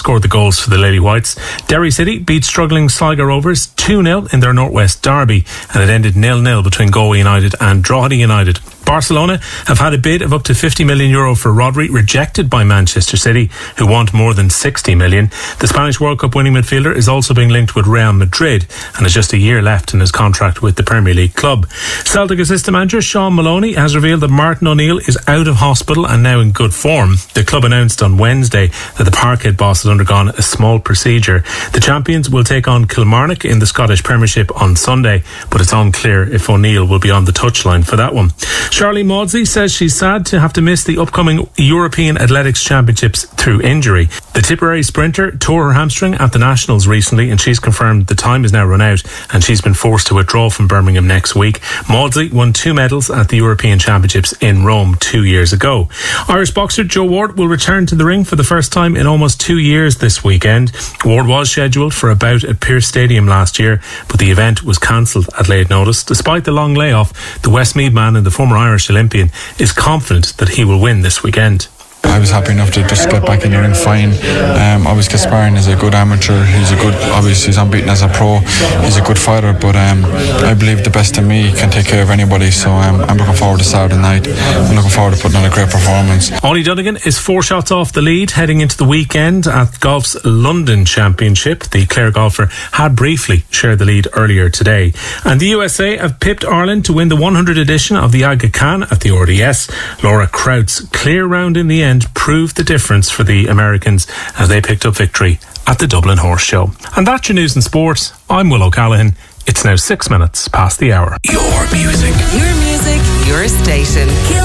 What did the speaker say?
scored the goals for the Lady Whites. Derry City beat struggling Sligo Rovers 2-0 in their Northwest derby, and it ended 0-0 between Galway United and Drogheda United. Barcelona have had a bid of up to €50 million for Rodri rejected by Manchester City, who want more than $60 million. The Spanish World Cup winning midfielder is also being linked with Real Madrid and has just a year left in his contract with the Premier League club. Celtic assistant manager Sean Maloney has revealed that Martin O'Neill is out of hospital and now in good form. The club announced on Wednesday that the Parkhead boss had undergone a small procedure. The champions will take on Kilmarnock in the Scottish Premiership on Sunday, but it's unclear if O'Neill will be on the touchline for that one. Charlie Maudsley says she's sad to have to miss the upcoming European Athletics Championships through injury. The Tipperary sprinter tore her hamstring at the Nationals recently, and she's confirmed the time is now run out and she's been forced to withdraw from Birmingham next week. Maudsley won 2 medals at the European Championships in Rome 2 years ago. Irish boxer Joe Ward will return to the ring for the first time in almost 2 years this weekend. Ward was scheduled for a bout at Pearse Stadium last year, but the event was cancelled at late notice. Despite the long layoff, the Westmeath man and the former Irish Olympian is confident that he will win this weekend. I was happy enough to just get back in the ring fine. Obviously Kasparin is a good amateur. Obviously he's unbeaten as a pro. He's a good fighter, but I believe the best in me can take care of anybody, so I'm looking forward to Saturday night. I'm looking forward to putting on a great performance. Ollie Dunnigan is 4 shots off the lead heading into the weekend at golf's London Championship. The Clare golfer had briefly shared the lead earlier today. And the USA have pipped Ireland to win the 100th edition of the Aga Khan at the RDS. Laura Kraut's clear round in the end proved the difference for the Americans as they picked up victory at the Dublin Horse Show. And that's your news and sport. I'm Will O'Callaghan. It's now 6 minutes past the hour. Your music, your station.